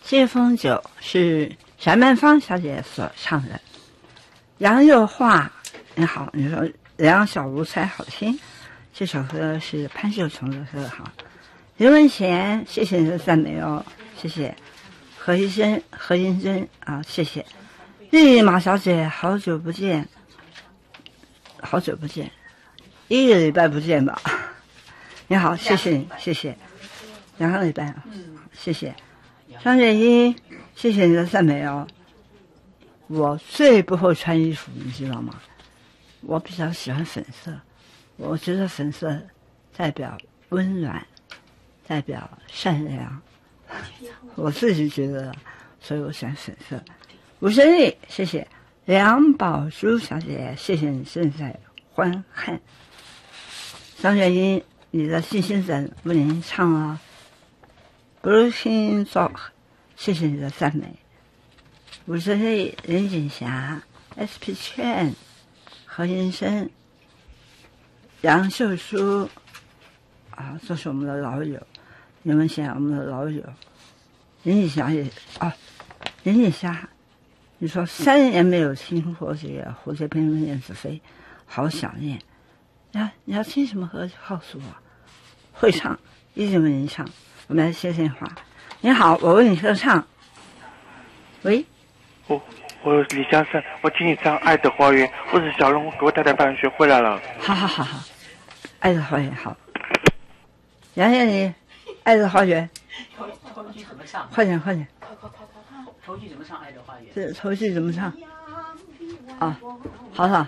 接风酒是翟曼芳小姐所唱的。杨又画，你好，你说两小无猜好听，这首歌是潘秀琼的歌哈。刘文贤，谢谢你的赞美哦，谢谢。何医生，何英珍啊，谢谢。绿马小姐，好久不见，好久不见，1个礼拜不见吧？你好，谢谢你，谢谢。2个礼拜啊，谢谢。张月英，谢谢你的赞美哦。我最不会穿衣服，你知道吗？我比较喜欢粉色，我觉得粉色代表温暖，代表善良，我自己觉得，所以我喜欢粉色。吴胜利，谢谢。梁宝珠小姐，谢谢你正在欢看。张月英，你的信心人为您唱啊。Brushing Talk， 谢谢你的赞美。吴胜利、林锦霞、SP 圈、何云生、杨秀书啊，这是我们的老友。你们想我们的老友林锦霞也啊，林锦霞，你说3年没有听过这个蝴蝶翩翩燕子飞，好想念呀！你要听什么歌就告诉我，会唱一定为您唱。我们来接电话。你好，我为你歌唱。喂， 我李先生，我请你唱《爱的花园》，我是小龙，给我太太办学回来了。 好，爱的花园好。杨艳你，爱的花园。 头句怎么唱？ 快点。 头句怎么唱？爱的花园。 这头句怎么唱？啊，好。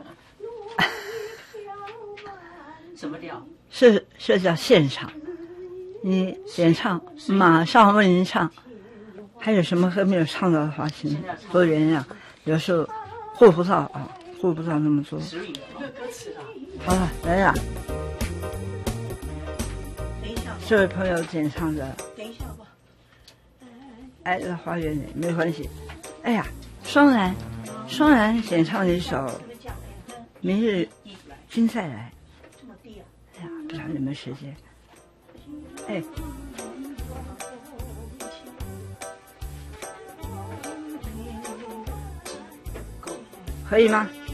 什么调？ 是叫现场。你点唱，马上为您唱。还有什么歌没有唱到的话，请多原谅。有时候顾不到那么多。好了，来了。这位朋友点唱的，爱的花园里没关系。哎呀，双兰点唱的一首《明日君再来》。哎呀，不知道有没有时间。哎，可以吗？